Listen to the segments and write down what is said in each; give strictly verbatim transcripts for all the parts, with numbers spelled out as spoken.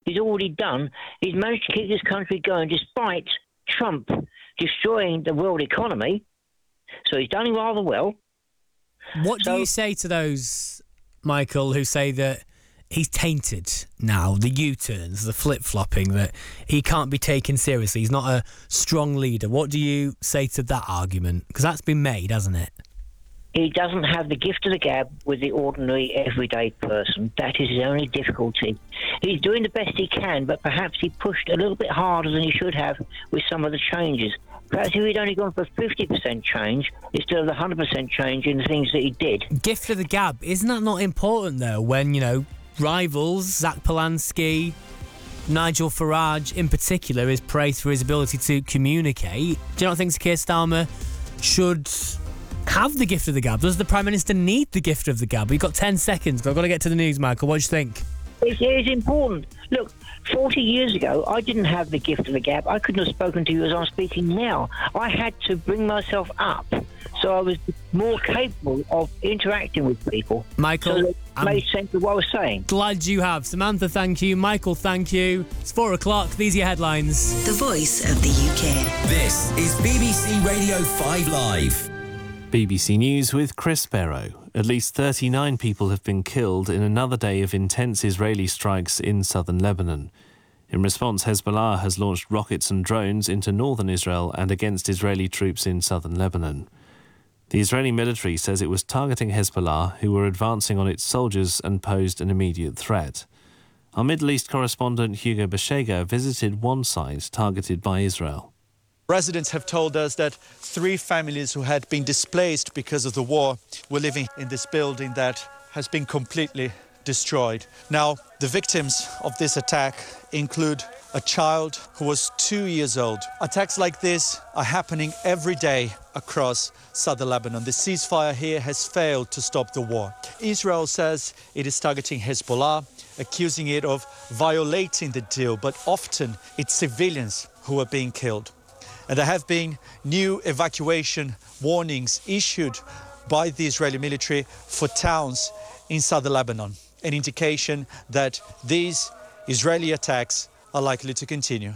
he's already done. He's managed to keep this country going despite Trump destroying the world economy. So he's done rather well. What so, do you say to those, Michael, who say that he's tainted now, the U-turns, the flip-flopping, that he can't be taken seriously, he's not a strong leader? What do you say to that argument? Because that's been made, hasn't it? He doesn't have the gift of the gab with the ordinary, everyday person. That is his only difficulty. He's doing the best he can, but perhaps he pushed a little bit harder than he should have with some of the changes. Perhaps if he'd only gone for fifty percent change instead of the one hundred percent change in the things that he did. Gift of the gab, isn't that not important, though, when, you know, rivals, Zach Polanski, Nigel Farage in particular, is praised for his ability to communicate? Do you not think Keir Starmer should have the gift of the gab? Does the Prime Minister need the gift of the gab? We've got ten seconds. I've got to get to the news, Michael. What do you think? It is important. Look, forty years ago, I didn't have the gift of the gab. I couldn't have spoken to you as I'm speaking now. I had to bring myself up, so I was more capable of interacting with people. Michael, so it made sense of what I was saying. Glad you have. Samantha, thank you. Michael, thank you. It's four o'clock. These are your headlines. The voice of the U K. This is B B C Radio five Live. B B C News with Chris Barrow. At least thirty-nine people have been killed in another day of intense Israeli strikes in southern Lebanon. In response, Hezbollah has launched rockets and drones into northern Israel and against Israeli troops in southern Lebanon. The Israeli military says it was targeting Hezbollah, who were advancing on its soldiers and posed an immediate threat. Our Middle East correspondent Hugo Bashega visited one site targeted by Israel. Residents have told us that three families who had been displaced because of the war were living in this building that has been completely destroyed. Now, the victims of this attack include a child who was two years old. Attacks like this are happening every day across southern Lebanon. The ceasefire here has failed to stop the war. Israel says it is targeting Hezbollah, accusing it of violating the deal, but often it's civilians who are being killed. And there have been new evacuation warnings issued by the Israeli military for towns in southern Lebanon, an indication that these Israeli attacks are likely to continue.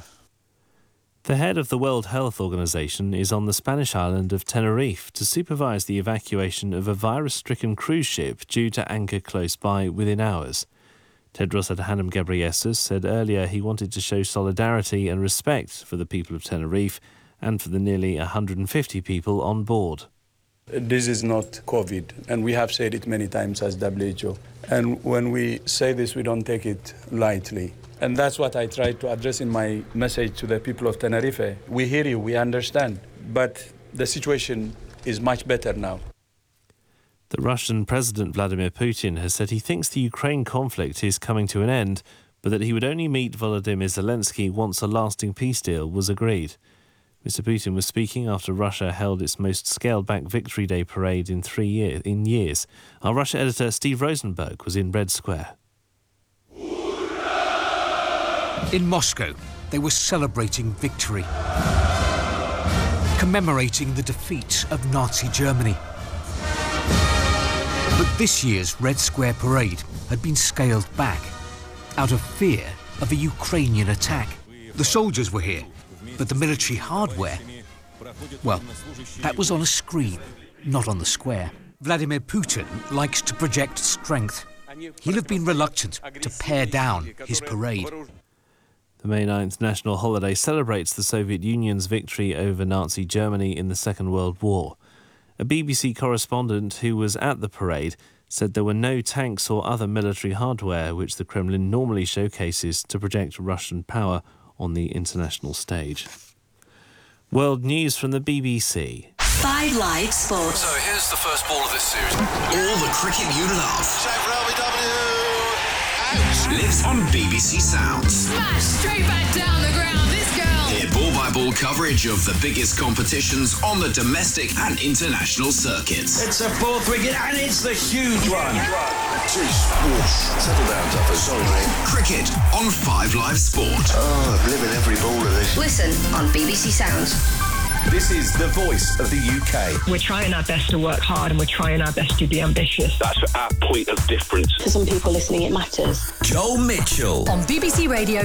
The head of the World Health Organization is on the Spanish island of Tenerife to supervise the evacuation of a virus-stricken cruise ship due to anchor close by within hours. Tedros Adhanom Ghebreyesus said earlier he wanted to show solidarity and respect for the people of Tenerife and for the nearly one hundred fifty people on board. This is not COVID, and we have said it many times as W H O. And when we say this, we don't take it lightly. And that's what I tried to address in my message to the people of Tenerife. We hear you, we understand, but the situation is much better now. The Russian President Vladimir Putin has said he thinks the Ukraine conflict is coming to an end, but that he would only meet Volodymyr Zelensky once a lasting peace deal was agreed. Mister Putin was speaking after Russia held its most scaled-back Victory Day parade in three year, in years. Our Russia editor Steve Rosenberg was in Red Square. In Moscow, they were celebrating victory, commemorating the defeat of Nazi Germany. But this year's Red Square parade had been scaled back out of fear of a Ukrainian attack. The soldiers were here, but the military hardware, well, that was on a screen, not on the square. Vladimir Putin likes to project strength. He'll have been reluctant to pare down his parade. The May ninth national holiday celebrates the Soviet Union's victory over Nazi Germany in the Second World War. A B B C correspondent who was at the parade said there were no tanks or other military hardware which the Kremlin normally showcases to project Russian power on the international stage. World news from the B B C. Five Live Sports. So here's the first ball of this series. All the cricket you love. Shane L B W. Out. Lives on B B C Sounds. Smash straight back down the ground. This girl. Hear ball-by-ball coverage of the biggest competitions on the domestic and international circuits. It's a fourth wicket and it's the huge one. Jeez, settle down, Duffers. Sorry, mate. Cricket on Five Live Sport. Oh, I'm living every ball of this. Listen on B B C Sounds. This is the voice of the U K. We're trying our best to work hard and we're trying our best to be ambitious. That's our point of difference. For some people listening, it matters. Joel Mitchell. On B B C Radio